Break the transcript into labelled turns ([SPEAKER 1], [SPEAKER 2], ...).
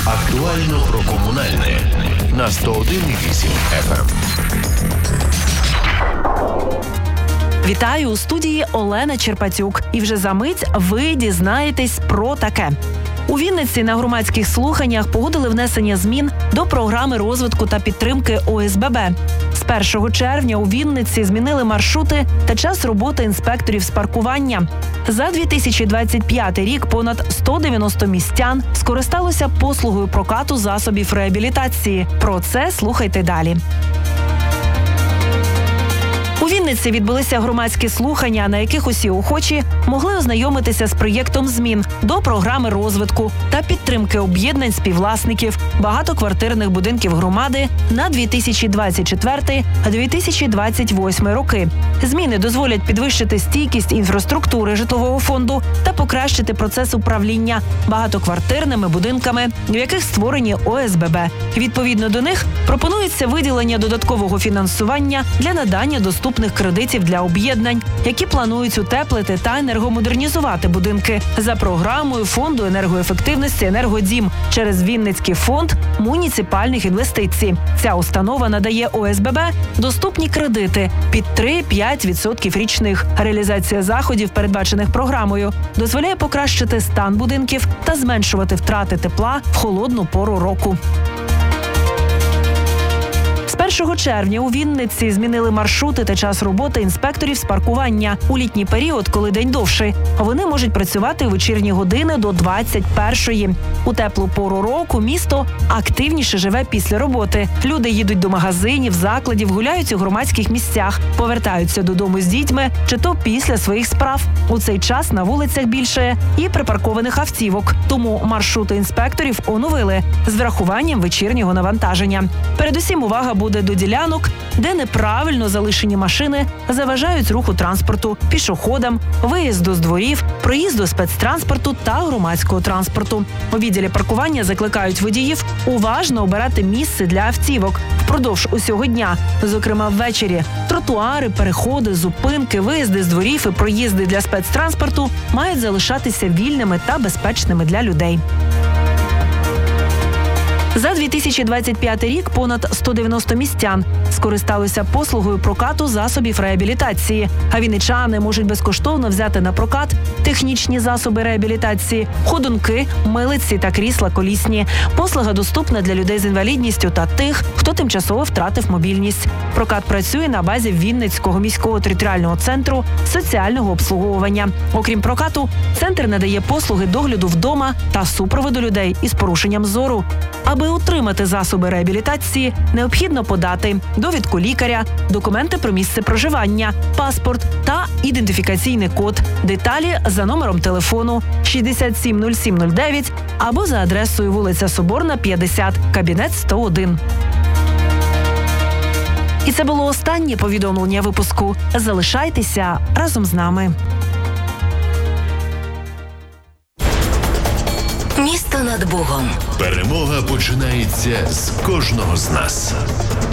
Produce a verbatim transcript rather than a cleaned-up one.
[SPEAKER 1] Актуально про комунальне на сто один і вісім еф ем.
[SPEAKER 2] Вітаю у студії Олена Черпатюк. І вже за мить ви дізнаєтесь про таке. У Вінниці на громадських слуханнях погодили внесення змін до програми розвитку та підтримки О С Б Б. З першого червня у Вінниці змінили маршрути та час роботи інспекторів з паркування. За дві тисячі двадцять п'ятий рік понад сто дев'яносто містян скористалося послугою прокату засобів реабілітації. Про це слухайте далі. У Вінниці відбулися громадські слухання, на яких усі охочі могли ознайомитися з проєктом змін до програми розвитку та підтримки об'єднань співвласників багатоквартирних будинків громади на дві тисячі двадцять четвертий - дві тисячі двадцять восьмий роки. Зміни дозволять підвищити стійкість інфраструктури житлового фонду та покращити процес управління багатоквартирними будинками, в яких створені О С Б Б. Відповідно до них пропонується виділення додаткового фінансування для надання доступних кредитів для об'єднань, які планують утеплити та енергомодернізувати будинки за програмою Фонду енергоефективності «Енергодім» через Вінницький фонд муніципальних інвестицій. Ця установа надає О С Б Б доступні кредити під три-п'ять відсотків річних. Реалізація заходів, передбачених програмою, дозволяє покращити стан будинків та зменшувати втрати тепла в холодну пору року. З першого червня у Вінниці змінили маршрути та час роботи інспекторів з паркування. У літній період, коли день довший, вони можуть працювати у вечірні години до двадцять першої. У теплу пору року місто активніше живе після роботи. Люди їдуть до магазинів, закладів, гуляють у громадських місцях, повертаються додому з дітьми чи то після своїх справ. У цей час на вулицях більше і припаркованих автівок. Тому маршрути інспекторів оновили з врахуванням вечірнього навантаження. Передусім увага буде до ділянок, де неправильно залишені машини заважають руху транспорту, пішоходам, виїзду з дворів, проїзду спецтранспорту та громадського транспорту. У відділі паркування закликають водіїв уважно обирати місце для автівок впродовж усього дня, зокрема ввечері. Тротуари, переходи, зупинки, виїзди з дворів і проїзди для спецтранспорту мають залишатися вільними та безпечними для людей. За дві тисячі двадцять п'ятий рік понад сто дев'яносто містян скористалися послугою прокату засобів реабілітації. А вінничани можуть безкоштовно взяти на прокат технічні засоби реабілітації, ходунки, милиці та крісла колісні. Послуга доступна для людей з інвалідністю та тих, хто тимчасово втратив мобільність. Прокат працює на базі Вінницького міського територіального центру соціального обслуговування. Окрім прокату, центр надає послуги догляду вдома та супроводу людей із порушенням зору. Аби отримати засоби реабілітації, необхідно подати довідку лікаря, документи про місце проживання, паспорт та ідентифікаційний код. Деталі за номером телефону шістдесят сім нуль сім нуль дев'ять або за адресою вулиця Соборна, п'ятдесят, кабінет сто один. І це було останнє повідомлення випуску. Залишайтеся разом з нами.
[SPEAKER 3] Місто над Богом.
[SPEAKER 1] Перемога починається з кожного з нас.